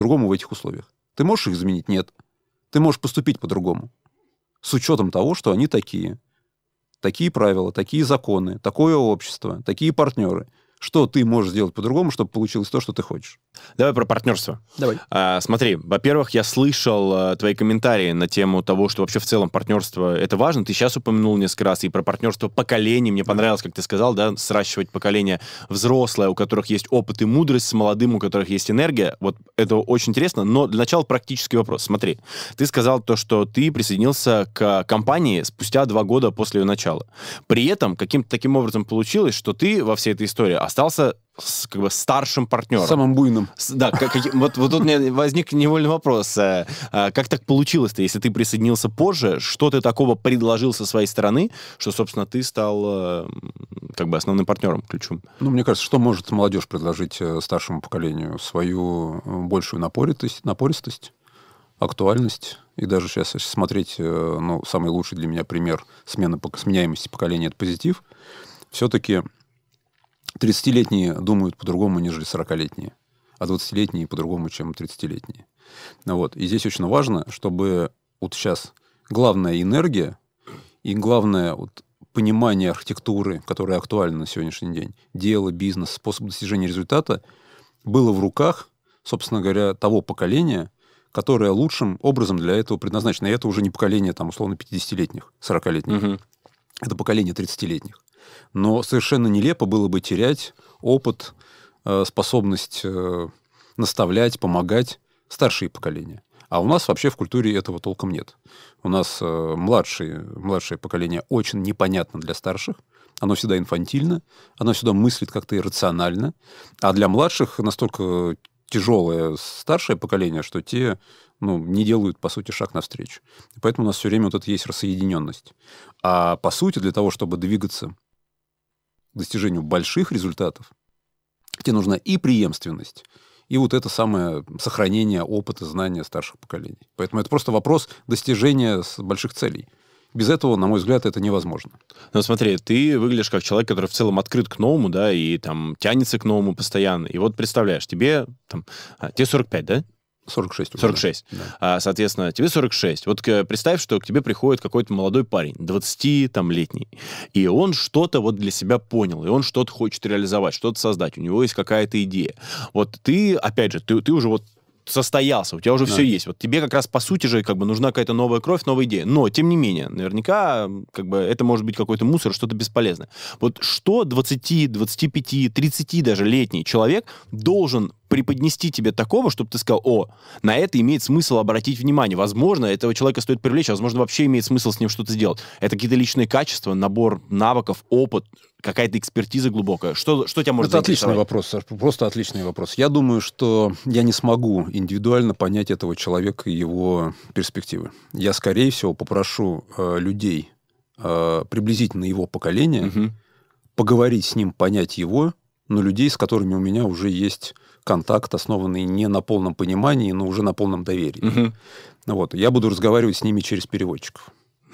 по-другому в этих условиях. Ты можешь их изменить? Нет. Ты можешь поступить по-другому. С учетом того, что они такие. Такие правила, такие законы, такое общество, такие партнеры. Что ты можешь сделать по-другому, чтобы получилось то, что ты хочешь? Давай про партнерство. Давай. Смотри, во-первых, я слышал твои комментарии на тему того, что вообще в целом партнерство это важно. Ты сейчас упомянул несколько раз и про партнерство поколений. Мне понравилось, как ты сказал, да, сращивать поколение взрослое, у которых есть опыт и мудрость, с молодым, у которых есть энергия. Вот это очень интересно. Но для начала практический вопрос. Смотри, ты сказал то, что ты присоединился к компании спустя 2 года после ее начала. При этом каким-то таким образом получилось, что ты во всей этой истории остался как бы старшим партнером. Самым буйным. Да, вот тут у меня возник невольный вопрос. Как так получилось-то, если ты присоединился позже, что ты такого предложил со своей стороны, что, собственно, ты стал как бы основным партнером, ключом? Ну, мне кажется, что может молодежь предложить старшему поколению? Свою большую напористость, актуальность. И даже сейчас, если смотреть, ну, самый лучший для меня пример сменяемости поколения — это позитив. Все-таки 30-летние думают по-другому, нежели 40-летние, а 20-летние по-другому, чем 30-летние. Вот. И здесь очень важно, чтобы вот сейчас главная энергия и главное вот понимание архитектуры, которая актуальна на сегодняшний день, дело, бизнес, способ достижения результата, было в руках, собственно говоря, того поколения, которое лучшим образом для этого предназначено. И это уже не поколение, там, условно, 50-летних, 40-летних. Угу. Это поколение 30-летних. Но совершенно нелепо было бы терять опыт, способность наставлять, помогать старшие поколения. А у нас вообще в культуре этого толком нет. У нас младшее поколение очень непонятно для старших. Оно всегда инфантильно, оно всегда мыслит как-то иррационально. А для младших настолько тяжелое старшее поколение, что те не делают, по сути, шаг навстречу. И поэтому у нас все время вот это есть рассоединенность. А по сути, для того, чтобы двигаться к достижению больших результатов, тебе нужна и преемственность, и вот это самое сохранение опыта, знания старших поколений. Поэтому это просто вопрос достижения больших целей. Без этого, на мой взгляд, это невозможно. Ну, смотри, ты выглядишь как человек, который в целом открыт к новому, да, и там тянется к новому постоянно. И вот представляешь, тебе 45, да? 46. 46. Да. Соответственно, тебе 46. Вот представь, что к тебе приходит какой-то молодой парень, 20-летний, и он что-то вот для себя понял, и он что-то хочет реализовать, что-то создать, у него есть какая-то идея. Вот ты, опять же, ты уже вот состоялся, у тебя уже все есть. Вот тебе как раз, по сути же, как бы нужна какая-то новая кровь, новая идея. Но, тем не менее, наверняка, как бы, это может быть какой-то мусор, что-то бесполезное. Вот что 20, 25, 30 даже летний человек должен преподнести тебе такого, чтобы ты сказал: на это имеет смысл обратить внимание. Возможно, этого человека стоит привлечь, возможно, вообще имеет смысл с ним что-то сделать. Это какие-то личные качества, набор навыков, опыт, какая-то экспертиза глубокая. Что тебя может заинтересовать? Это отличный вопрос, просто отличный вопрос. Я думаю, что я не смогу индивидуально понять этого человека и его перспективы. Я, скорее всего, попрошу людей приблизительно его поколения поговорить с ним, понять его, но людей, с которыми у меня уже есть контакт, основанный не на полном понимании, но уже на полном доверии. Вот. Я буду разговаривать с ними через переводчиков.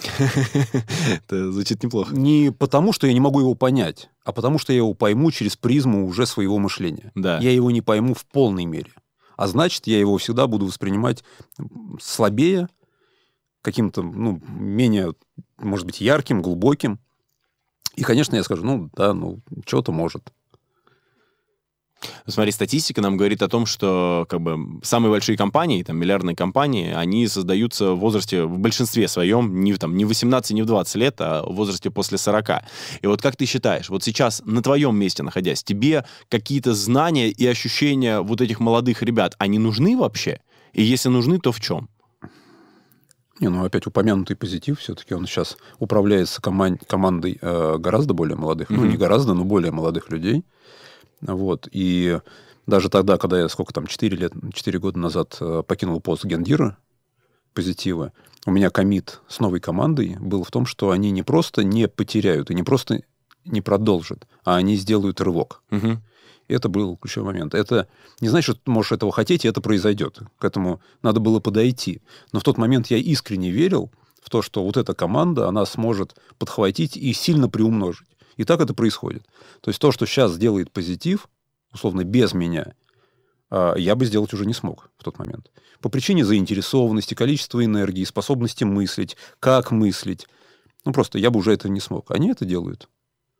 Это звучит неплохо. Не потому, что я не могу его понять, а потому, что я его пойму через призму уже своего мышления. Да. Я его не пойму в полной мере. А значит, я его всегда буду воспринимать слабее, каким-то, менее, может быть, ярким, глубоким. И, конечно, я скажу, что-то может. Смотри, статистика нам говорит о том, что как бы самые большие компании, там, миллиардные компании, они создаются в возрасте, в большинстве своем, не в 18, не в 20 лет, а в возрасте после 40. И вот как ты считаешь, вот сейчас на твоем месте находясь, тебе какие-то знания и ощущения вот этих молодых ребят, они нужны вообще? И если нужны, то в чем? Опять упомянутый позитив, все-таки он сейчас управляется командой гораздо более молодых, не гораздо, но более молодых людей. Вот. И даже тогда, когда я 4 года назад покинул пост гендира позитива, у меня коммит с новой командой был в том, что они не просто не потеряют и не просто не продолжат, а они сделают рывок. Это был ключевой момент. Это не значит, что ты можешь этого хотеть, и это произойдет. К этому надо было подойти. Но в тот момент я искренне верил в то, что вот эта команда, она сможет подхватить и сильно приумножить. И так это происходит. То есть то, что сейчас делает позитив, условно, без меня, я бы сделать уже не смог в тот момент. По причине заинтересованности, количества энергии, способности мыслить, как мыслить. Просто я бы уже это не смог. Они это делают.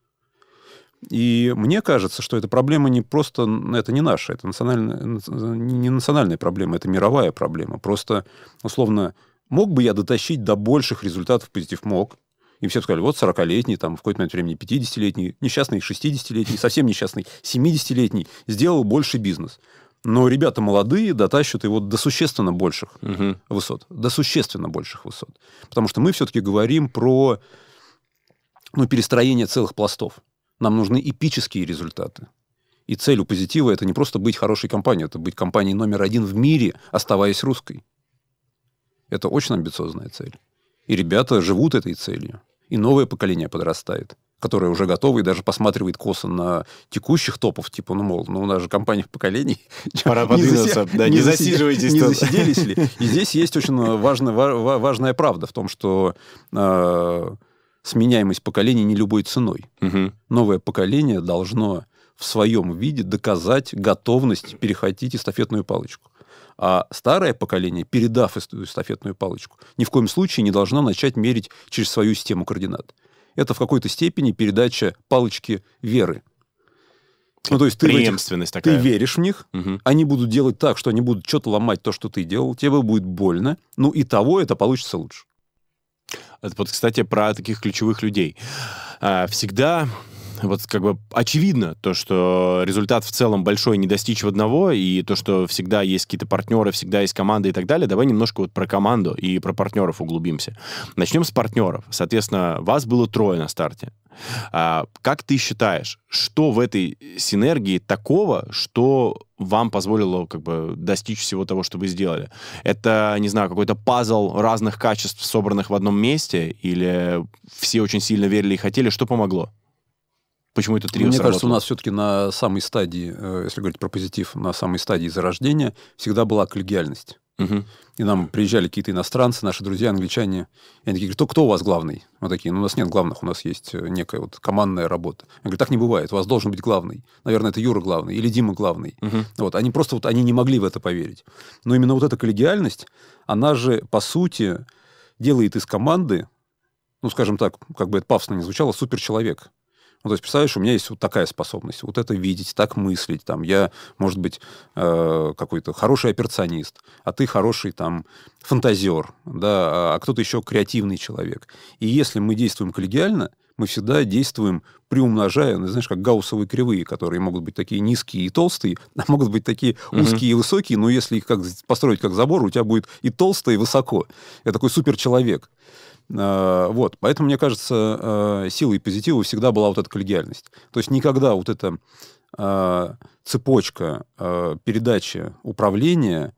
И мне кажется, что эта проблема не просто... Это не наша, это не национальная проблема, это мировая проблема. Просто, условно, мог бы я дотащить до больших результатов позитив? Мог. И все сказали, вот 40-летний, там, в какой-то момент времени 50-летний, несчастный 60-летний, совсем несчастный 70-летний сделал больший бизнес. Но ребята молодые дотащат его до существенно больших высот. До существенно больших высот. Потому что мы все-таки говорим про перестроение целых пластов. Нам нужны эпические результаты. И цель у позитива – это не просто быть хорошей компанией, это быть компанией номер 1 в мире, оставаясь русской. Это очень амбициозная цель. И ребята живут этой целью. И новое поколение подрастает, которое уже готово и даже посматривает косо на текущих топов, типа, у нас же компания поколений. Пора подвинуться, не засиживайтесь. Не засиделись ли? И здесь есть очень важная правда в том, что сменяемость поколений не любой ценой. Новое поколение должно в своем виде доказать готовность перехватить эстафетную палочку. А старое поколение, передав эстафетную палочку, ни в коем случае не должно начать мерить через свою систему координат. Это в какой-то степени передача палочки веры. То есть преемственность такая. Ты веришь в них, они будут делать так, что они будут что-то ломать то, что ты делал, тебе будет больно, и того это получится лучше. Вот, кстати, про таких ключевых людей. Всегда... очевидно то, что результат в целом большой не достичь в одного, и то, что всегда есть какие-то партнеры, всегда есть команда и так далее. Давай немножко про команду и про партнеров углубимся. Начнем с партнеров. Соответственно, вас было 3 на старте. Как ты считаешь, что в этой синергии такого, что вам позволило достичь всего того, что вы сделали? Это, не знаю, какой-то пазл разных качеств, собранных в одном месте, или все очень сильно верили и хотели? Что помогло? Почему это трио Мне сработало? кажется, у нас все-таки на самой стадии, если говорить про позитив, на самой стадии зарождения всегда была коллегиальность. И нам приезжали какие-то иностранцы, наши друзья, англичане, и они такие говорят, кто у вас главный? Мы такие, у нас нет главных, у нас есть некая командная работа. Я говорю, так не бывает, у вас должен быть главный. Наверное, это Юра главный или Дима главный. Они просто они не могли в это поверить. Но именно эта коллегиальность, она же, по сути, делает из команды, скажем так, как бы это пафосно не звучало, суперчеловек. То есть, представляешь, у меня есть такая способность, это видеть, так мыслить. Я, может быть, какой-то хороший операционист, а ты хороший фантазер, да, а кто-то еще креативный человек. И если мы действуем коллегиально, мы всегда действуем, приумножая, знаешь, как гауссовые кривые, которые могут быть такие низкие и толстые, а могут быть такие узкие и высокие, но если их построить как забор, у тебя будет и толсто, и высоко. Это такой суперчеловек. Поэтому, мне кажется, силой позитива всегда была эта коллегиальность. То есть никогда эта цепочка передачи управления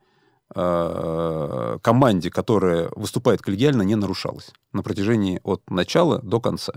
команде, которая выступает коллегиально, не нарушалась на протяжении от начала до конца.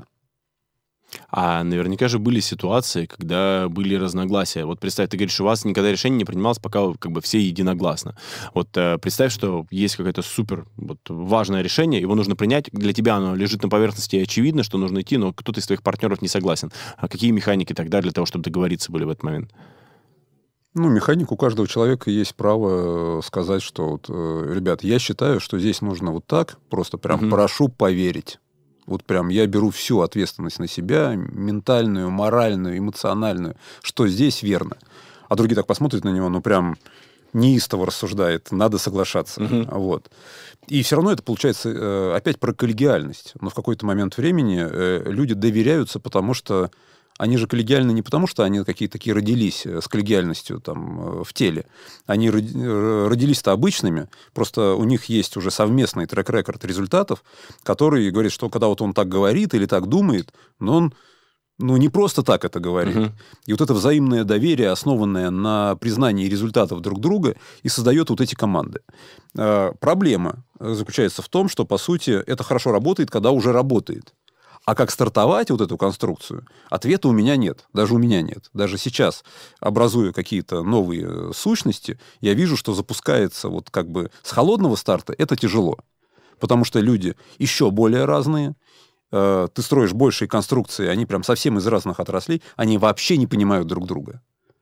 А наверняка же были ситуации, когда были разногласия. Представь, ты говоришь, у вас никогда решение не принималось, пока все единогласно. Представь, что есть какое-то супер важное решение, его нужно принять. Для тебя оно лежит на поверхности, и очевидно, что нужно идти, но кто-то из твоих партнеров не согласен. А какие механики тогда для того, чтобы договориться были в этот момент? Механик у каждого человека есть право сказать, что ребят, я считаю, что здесь нужно так, просто прям прошу поверить. Прям я беру всю ответственность на себя, ментальную, моральную, эмоциональную, что здесь верно. А другие так посмотрят на него, прям неистово рассуждает, надо соглашаться. И все равно это получается опять про коллегиальность. Но в какой-то момент времени люди доверяются, потому что они же коллегиальны не потому, что они какие-то такие родились с коллегиальностью в теле. Они родились-то обычными, просто у них есть уже совместный трек-рекорд результатов, который говорит, что когда он так говорит или так думает, но он не просто так это говорит. И это взаимное доверие, основанное на признании результатов друг друга, и создает эти команды. Проблема заключается в том, что, по сути, это хорошо работает, когда уже работает. А как стартовать эту конструкцию, ответа у меня нет. Даже у меня нет. Даже сейчас, образуя какие-то новые сущности, я вижу, что запускается с холодного старта это тяжело. Потому что люди еще более разные. Ты строишь большие конструкции, они прям совсем из разных отраслей, они вообще не понимают друг друга.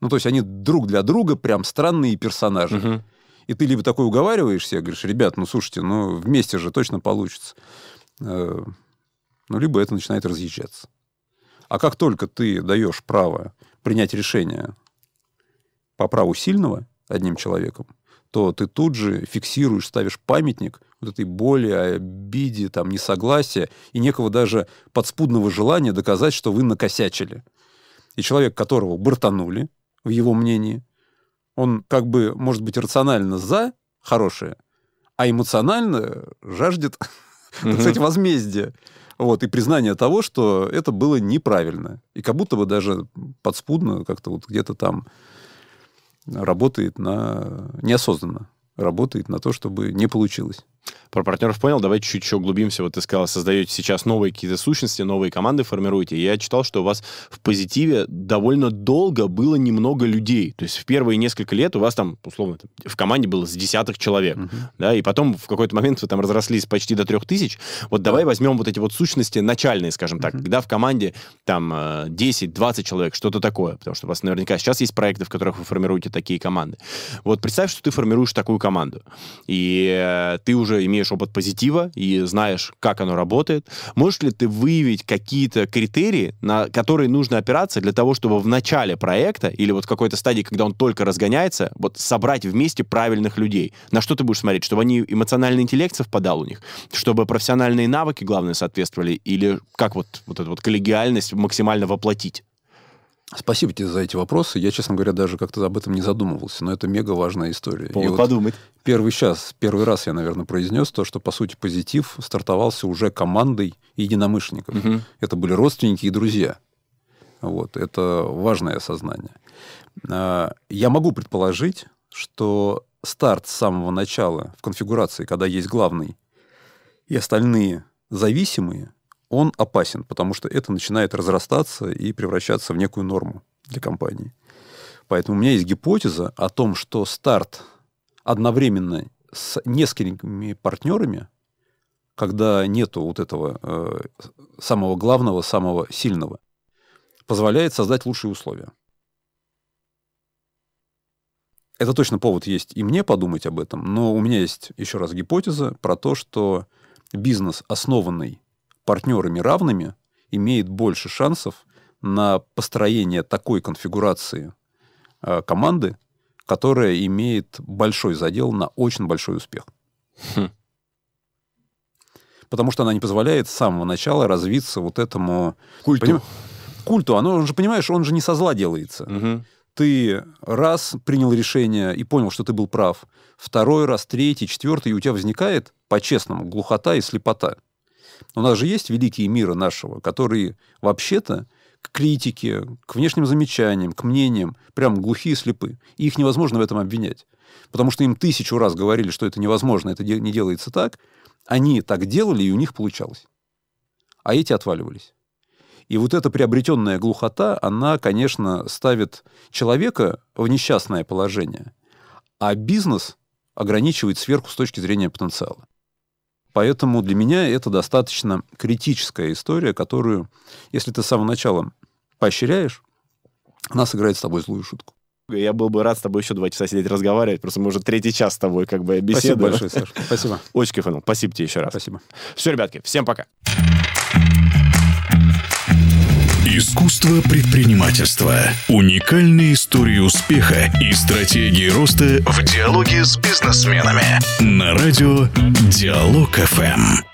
Ну, то есть они друг для друга прям странные персонажи. Угу. И ты либо такой уговариваешься, говоришь, ребят, ну, слушайте, ну, вместе же точно получится. Ну, либо это начинает разъезжаться. А как только ты даешь право принять решение по праву сильного одним человеком, то ты тут же фиксируешь, ставишь памятник вот этой боли, обиде, там, несогласия и некого даже подспудного желания доказать, что вы накосячили. И человек, которого бортанули, в его мнении, он как бы, может быть, рационально за хорошее, а эмоционально жаждет, кстати, возмездия. Вот, и признание того, что это было неправильно. И как будто бы даже подспудно как-то вот где-то там работает неосознанно работает на то, чтобы не получилось. Про партнеров понял. Давай чуть-чуть еще углубимся. Вот ты сказал, создаете сейчас новые какие-то сущности, новые команды формируете. И я читал, что у вас в позитиве довольно долго было немного людей. То есть в первые несколько лет у вас там, условно, в команде было с десяток человек. Да, и потом в какой-то момент вы там разрослись почти до 3000. Вот давай возьмем вот эти вот сущности начальные, скажем так. Когда в команде там 10-20 человек, что-то такое. Потому что у вас наверняка сейчас есть проекты, в которых вы формируете такие команды. Вот представь, что ты формируешь такую команду. И ты уже имеешь опыт позитива и знаешь, как оно работает. Можешь ли ты выявить какие-то критерии, на которые нужно опираться для того, чтобы в начале проекта или вот в какой-то стадии, когда он только разгоняется, вот собрать вместе правильных людей? На что ты будешь смотреть? Чтобы они эмоциональный интеллект совпадал у них? Чтобы профессиональные навыки, главное, соответствовали? Или как вот эту вот коллегиальность максимально воплотить? Спасибо тебе за эти вопросы. Я, честно говоря, даже как-то об этом не задумывался, но это мега важная история. Повод подумать. Первый раз я, наверное, произнес то, что, по сути, позитив стартовался уже командой единомышленников. Это были родственники и друзья. Вот. Это важное осознание. Я могу предположить, что старт с самого начала в конфигурации, когда есть главный и остальные зависимые, он опасен, потому что это начинает разрастаться и превращаться в некую норму для компании. Поэтому у меня есть гипотеза о том, что старт одновременно с несколькими партнерами, когда нету вот этого самого главного, самого сильного, позволяет создать лучшие условия. Это точно повод есть и мне подумать об этом, но у меня есть еще раз гипотеза про то, что бизнес, основанный партнерами равными, имеет больше шансов на построение такой конфигурации команды, которая имеет большой задел на очень большой успех. Потому что она не позволяет с самого начала развиться вот этому культу. Культу, он же, понимаешь, он же не со зла делается. Ты раз принял решение и понял, что ты был прав, второй раз, третий, четвертый, и у тебя возникает, по-честному, глухота и слепота. У нас же есть великие мира нашего, которые вообще-то к критике, к внешним замечаниям, к мнениям прям глухие и слепы. И их невозможно в этом обвинять. Потому что им 1000 раз говорили, что это невозможно, это не делается так. Они так делали, и у них получалось. А эти отваливались. И вот эта приобретенная глухота, она, конечно, ставит человека в несчастное положение. А бизнес ограничивает сверху с точки зрения потенциала. Поэтому для меня это достаточно критическая история, которую, если ты с самого начала поощряешь, она сыграет с тобой злую шутку. Я был бы рад с тобой еще 2 часа сидеть разговаривать, просто мы уже 3-й час с тобой как бы беседуем. Спасибо большое, Саша. Спасибо. Очень кайфанул. Спасибо тебе еще раз. Спасибо. Все, ребятки, всем пока. Искусство предпринимательства. Уникальные истории успеха и стратегии роста в диалоге с бизнесменами. На радио Диалог ФМ.